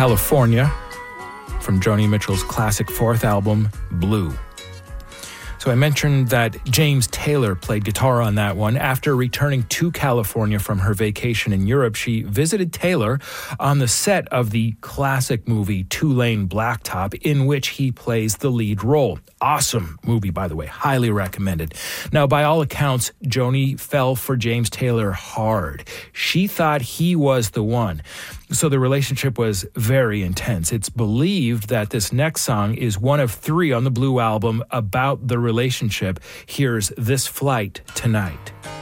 California from Joni Mitchell's classic fourth album, Blue. So I mentioned that James Taylor played guitar on that one. After returning to California from her vacation in Europe, she visited Taylor on the set of the classic movie Two Lane Blacktop, in which he plays the lead role. Awesome movie, by the way. Highly recommended. Now, by all accounts, Joni fell for James Taylor hard. She thought he was the one. So the relationship was very intense. It's believed that this next song is one of 3 on the Blue album about the relationship. Here's This Flight Tonight.